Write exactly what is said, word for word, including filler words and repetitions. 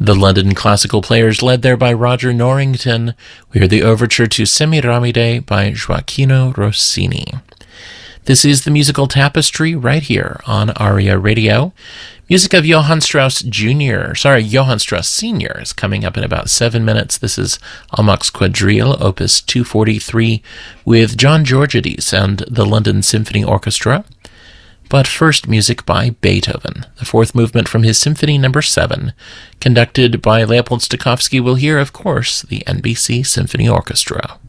The London Classical Players, led there by Roger Norrington. We hear the overture to Semiramide by Gioacchino Rossini. This is the musical tapestry right here on ARIA Radio. Music of Johann Strauss Junior Sorry, Johann Strauss Senior is coming up in about seven minutes. This is Almack's Quadrille, Opus two forty-three, with John Georgiades and the London Symphony Orchestra. But first, music by Beethoven, the fourth movement from his Symphony Number seven, conducted by Leopold Stokowski. We'll hear, of course, the N B C Symphony Orchestra.